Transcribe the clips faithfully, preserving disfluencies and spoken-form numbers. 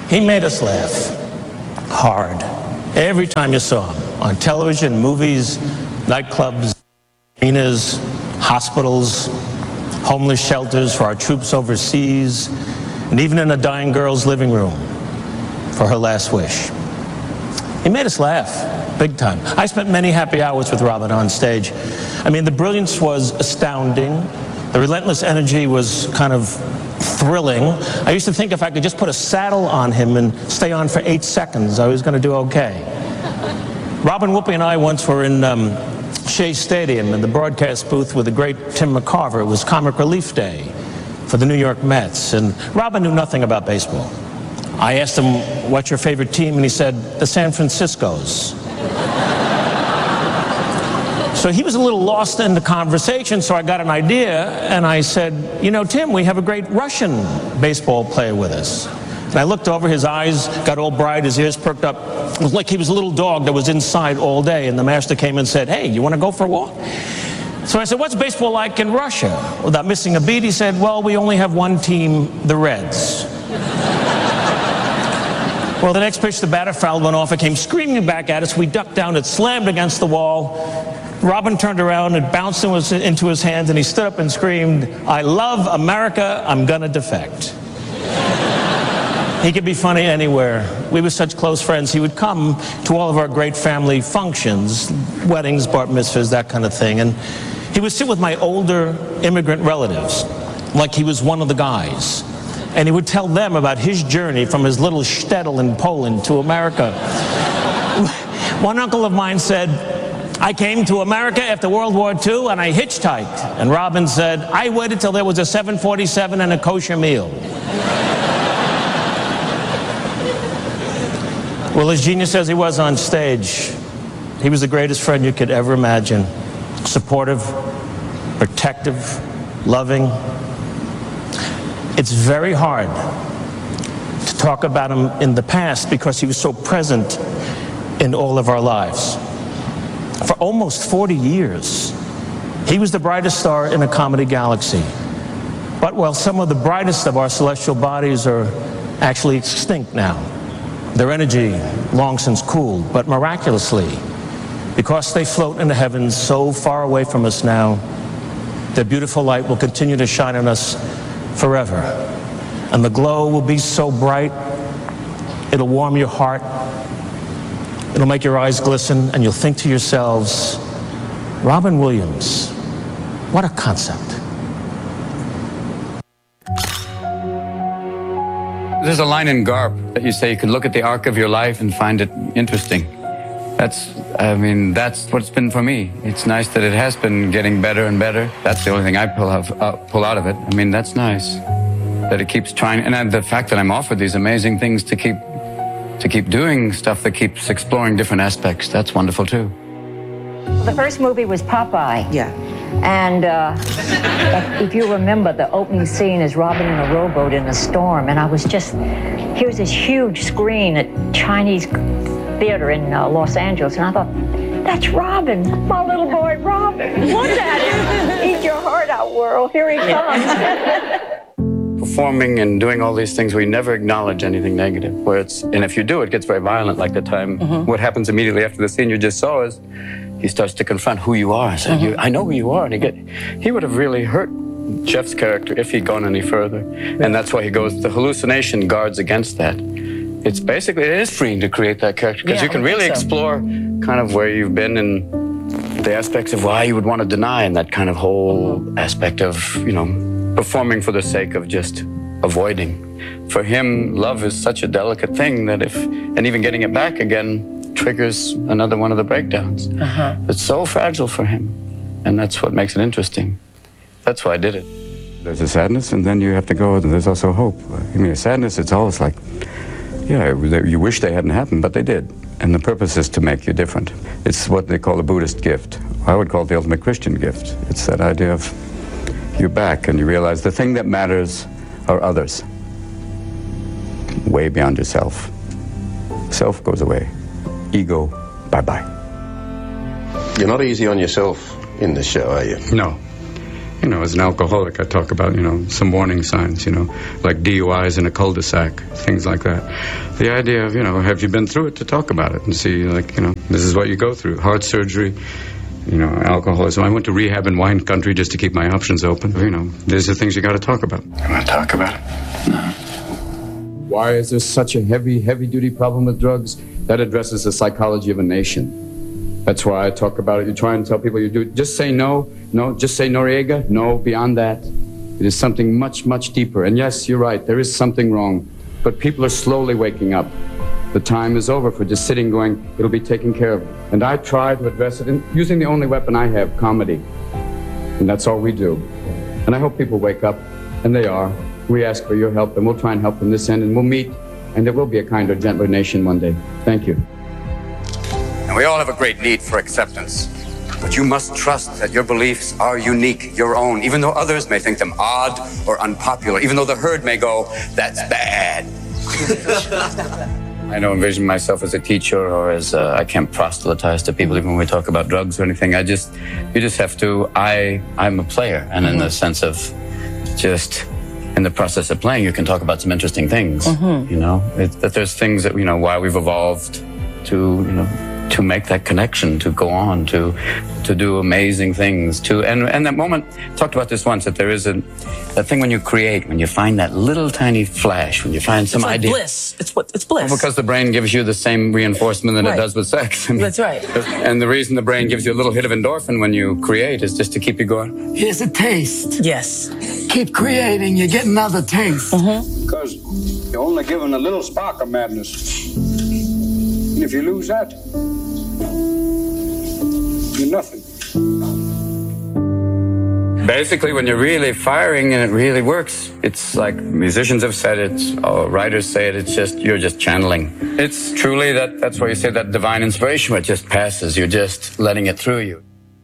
He made us laugh hard every time you saw him on television, movies, nightclubs, arenas, hospitals, homeless shelters for our troops overseas, and even in a dying girl's living room for her last wish. He made us laugh, big time. I spent many happy hours with Robin on stage. I mean, the brilliance was astounding. The relentless energy was kind of thrilling. I used to think if I could just put a saddle on him and stay on for eight seconds, I was going to do okay. Robin, Whoopi, and I once were in um, Shea Stadium in the broadcast booth with the great Tim McCarver. It was Comic Relief Day for the New York Mets, and Robin knew nothing about baseball. I asked him, what's your favorite team? And he said, the San Franciscos. So he was a little lost in the conversation, so I got an idea, and I said, you know, Tim, we have a great Russian baseball player with us. And I looked over, his eyes got all bright, his ears perked up. It was like he was a little dog that was inside all day, and the master came and said, hey, you want to go for a walk? So I said, what's baseball like in Russia? Without missing a beat, he said, well, we only have one team, the Reds. Well, the next pitch, the batter foul went off. It came screaming back at us. We ducked down. It slammed against the wall. Robin turned around and bounced into his hands, and he stood up and screamed, I love America. I'm going to defect. He could be funny anywhere. We were such close friends. He would come to all of our great family functions, weddings, bar mitzvahs, that kind of thing. And he would sit with my older immigrant relatives like he was one of the guys. And he would tell them about his journey from his little shtetl in Poland to America. One uncle of mine said, I came to America after World War Two and I hitchhiked. And Robin said, I waited till there was a seven forty-seven and a kosher meal. Well, as genius as he was on stage, he was the greatest friend you could ever imagine. Supportive, protective, loving. It's very hard to talk about him in the past because he was so present in all of our lives. For almost forty years, he was the brightest star in a comedy galaxy. But while some of the brightest of our celestial bodies are actually extinct now, their energy long since cooled, but miraculously, because they float in the heavens so far away from us now, their beautiful light will continue to shine on us forever. And the glow will be so bright, it'll warm your heart, it'll make your eyes glisten, and you'll think to yourselves, Robin Williams, what a concept. There's a line in Garp that you say you can look at the arc of your life and find it interesting. That's, I mean, that's what it's been for me. It's nice that it has been getting better and better. That's the only thing I pull out, uh, pull out of it. I mean, that's nice that it keeps trying. And I, the fact that I'm offered these amazing things to keep, to keep doing stuff that keeps exploring different aspects, that's wonderful too. The first movie was Popeye. Yeah. And uh, if you remember, the opening scene is Robin in a rowboat in a storm. And I was just, here's this huge screen at Chinese Theater in uh, Los Angeles. And I thought, that's Robin, my little boy Robin. Look at him. Eat your heart out, world. Here he comes. Performing and doing all these things, we never acknowledge anything negative. Where it's, and if you do, it gets very violent, like the time, mm-hmm. what happens immediately after the scene you just saw is, he starts to confront who you are. I said, mm-hmm. I know who you are. And he, get, he would have really hurt Jeff's character if he'd gone any further. Yeah. And that's why he goes, the hallucination guards against that. It's basically, it is freeing to create that character, because yeah, you can really so. explore kind of where you've been and the aspects of why you would want to deny, and that kind of whole mm-hmm. aspect of, you know, performing for the sake of just avoiding. For him, love is such a delicate thing that if, and even getting it back again, triggers another one of the breakdowns. Uh-huh. It's so fragile for him, and that's what makes it interesting. That's why I did it. There's a sadness, and then you have to go, and there's also hope. I mean, a sadness, it's always like, yeah, you wish they hadn't happened, but they did. And the purpose is to make you different. It's what they call a Buddhist gift. I would call it the ultimate Christian gift. It's that idea of you're back, and you realize the thing that matters are others. Way beyond yourself. Self goes away. Ego, bye-bye. You're not easy on yourself in this show, are you? No. You know, as an alcoholic, I talk about, you know, some warning signs, you know, like D U Is in a cul-de-sac, things like that. The idea of, you know, have you been through it, to talk about it and see, like, you know, this is what you go through. Heart surgery, you know, alcoholism. I went to rehab in wine country just to keep my options open. You know, these are things you got to talk about. You want to talk about it? No. Why is there such a heavy, heavy-duty problem with drugs? That addresses the psychology of a nation. That's why I talk about it. You try and tell people you do it. Just say no. No, just say Noriega. No, beyond that. It is something much, much deeper. And yes, you're right. There is something wrong. But people are slowly waking up. The time is over for just sitting going, it'll be taken care of. And I try to address it in, using the only weapon I have, comedy. And that's all we do. And I hope people wake up. And they are. We ask for your help, and we'll try and help from this end. And we'll meet. And there will be a kinder, gentler nation one day. Thank you. And we all have a great need for acceptance. But you must trust that your beliefs are unique, your own, even though others may think them odd or unpopular, even though the herd may go, that's bad. I don't envision myself as a teacher or as a, I can't proselytize to people even when we talk about drugs or anything. I just, you just have to, I, I'm a player. And in mm-hmm. the sense of just in the process of playing, you can talk about some interesting things, mm-hmm. you know, it, that there's things that, you know, why we've evolved to, you know, to make that connection, to go on, to to do amazing things, to and and that moment, I talked about this once, that there is a that thing when you create, when you find that little tiny flash, when you find some it's like idea. Bliss. It's what it's bliss. Well, because the brain gives you the same reinforcement that right. it does with sex. I mean, that's right. And the reason the brain gives you a little hit of endorphin when you create is just to keep you going. Here's a taste. Yes. Keep creating, you get another taste. Mm-hmm. Because you're only given a little spark of madness. And if you lose that, you're nothing. Basically, when you're really firing and it really works, it's like musicians have said it, or writers say it, it's just, you're just channeling. It's truly that, that's why you say that divine inspiration, where it just passes, you're just letting it through you.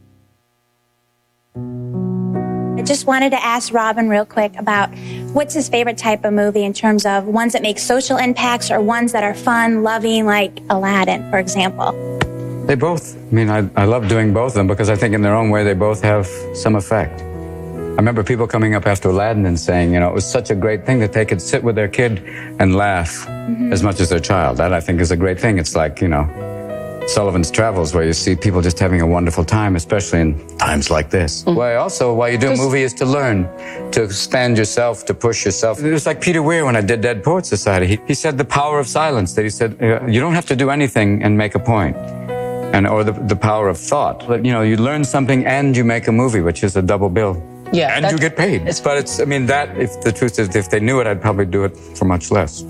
I just wanted to ask Robin real quick about what's his favorite type of movie in terms of ones that make social impacts or ones that are fun, loving, like Aladdin, for example. They both, I mean, I, I love doing both of them because I think in their own way they both have some effect. I remember people coming up after Aladdin and saying, you know, it was such a great thing that they could sit with their kid and laugh mm-hmm. as much as their child. That, I think, is a great thing. It's like, you know, Sullivan's Travels, where you see people just having a wonderful time, especially in times like this. Mm-hmm. Why also, why you do a movie is to learn, to expand yourself, to push yourself. It was like Peter Weir when I did Dead Poets Society. He, he said the power of silence, that he said, you don't have to do anything and make a point. And, or the, the power of thought. But, you know, you learn something and you make a movie, which is a double bill. Yeah. And you get paid. It's, but it's, I mean, that, if the truth is, if they knew it, I'd probably do it for much less.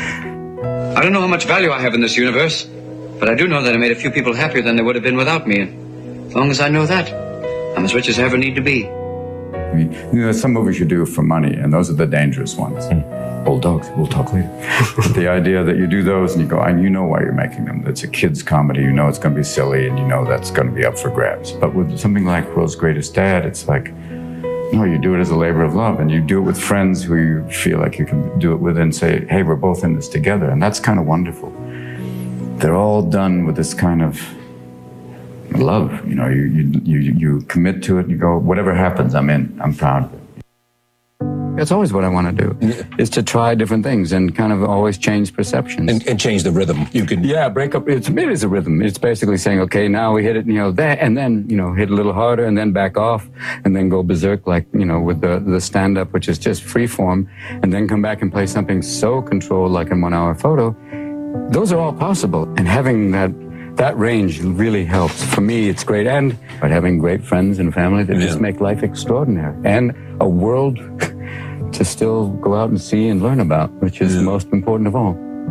I don't know how much value I have in this universe, but I do know that I made a few people happier than they would have been without me. And as long as I know that, I'm as rich as I ever need to be. I mean, you know, some movies you do for money, and those are the dangerous ones. Mm. Old dogs, we'll talk later. The idea that you do those and you go, and you know why you're making them. It's a kid's comedy, you know it's going to be silly, and you know that's going to be up for grabs. But with something like World's Greatest Dad, it's like, no, you do it as a labor of love, and you do it with friends who you feel like you can do it with and say, hey, we're both in this together, and that's kind of wonderful. They're all done with this kind of love, you know, you, you, you, you commit to it, and you go, whatever happens, I'm in, I'm proud of it. That's always what I want to do, yeah. is to try different things and kind of always change perceptions. And, and change the rhythm. You can... Yeah, break up. It's, it is a rhythm. It's basically saying, okay, now we hit it, you know, that, and then, you know, hit a little harder and then back off and then go berserk like, you know, with the, the stand-up, which is just free form, and then come back and play something so controlled like in One Hour Photo. Those are all possible. And having that that range really helps. For me, it's great. And but having great friends and family that yeah. just make life extraordinary. And a world to still go out and see and learn about, which is yeah. the most important of all.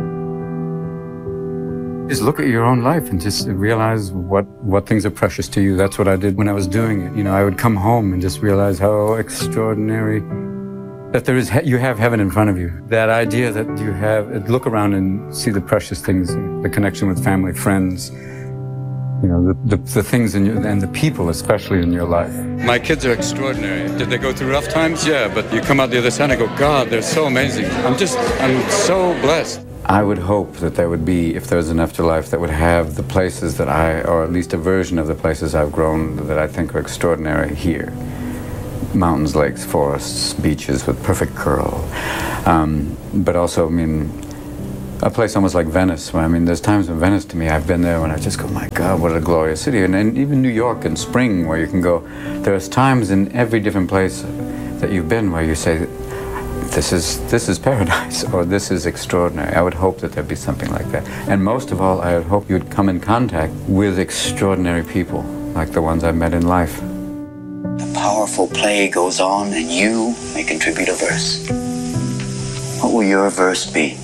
Just look at your own life and just realize what, what things are precious to you. That's what I did when I was doing it. You know, I would come home and just realize how extraordinary that there is, you have heaven in front of you. That idea that you have, look around and see the precious things, the connection with family, friends, you know, the, the, the things in your, and the people especially in your life. My kids are extraordinary. Did they go through rough times? Yeah, but you come out the other side and I go, God, they're so amazing. I'm just, I'm so blessed. I would hope that there would be, if there's an afterlife, that would have the places that I, or at least a version of the places I've grown that I think are extraordinary here. mountains, lakes, forests, beaches with perfect curl. Um, but also, I mean, a place almost like Venice, where, I mean, there's times in Venice to me, I've been there when I just go, my God, what a glorious city. And, and even New York in spring, where you can go, there's times in every different place that you've been where you say, this is, this is paradise, or this is extraordinary. I would hope that there'd be something like that. And most of all, I would hope you'd come in contact with extraordinary people, like the ones I've met in life. The powerful play goes on, and you may contribute a verse. What will your verse be?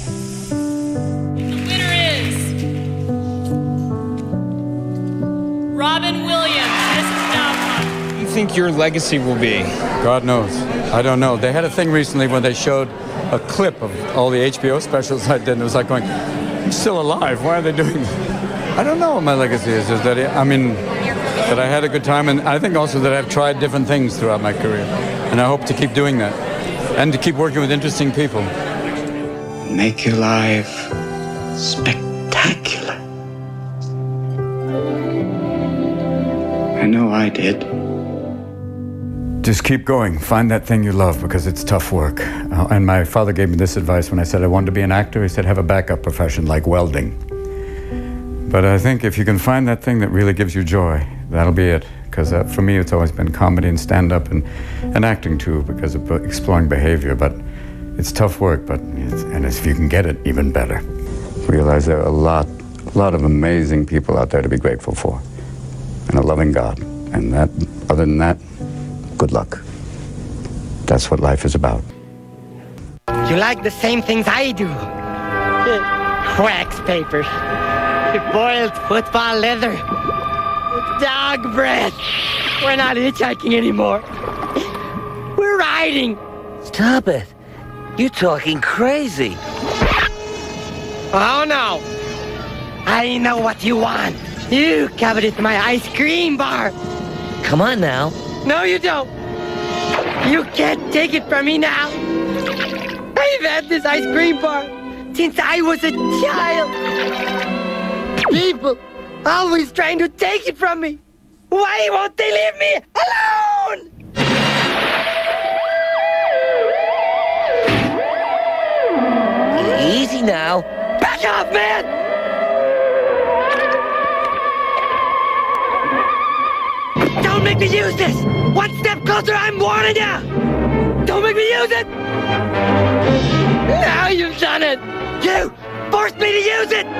Robin Williams, Missus Doubtfire. What do you think your legacy will be? God knows. I don't know. They had a thing recently when they showed a clip of all the H B O specials I did, and it was like going, I'm still alive. Why are they doing this? I don't know what my legacy is. Is that, I mean, that I had a good time, and I think also that I've tried different things throughout my career. And I hope to keep doing that, and to keep working with interesting people. Make your life spectacular. I know I did. Just keep going. Find that thing you love, because it's tough work. Uh, and my father gave me this advice when I said I wanted to be an actor. He said, have a backup profession like welding. But I think if you can find that thing that really gives you joy, that'll be it. Because uh, for me, it's always been comedy and stand-up and, and acting too, because of exploring behavior. But it's tough work, but it's, and if you can get it, even better. Realize there are a lot, a lot of amazing people out there to be grateful for. And a loving God. And that, other than that, good luck. That's what life is about. You like the same things I do. Wax papers, boiled football leather, dog breath. We're not hitchhiking anymore. We're riding. Stop it. You're talking crazy. Oh, no. I know what you want. You coveted my ice cream bar. Come on now. No, you don't. You can't take it from me now. I've had this ice cream bar since I was a child. People always trying to take it from me. Why won't they leave me alone? Easy now. Back off, man! Don't make me use this! One step closer, I'm warning you! Don't make me use it! Now you've done it! You forced me to use it!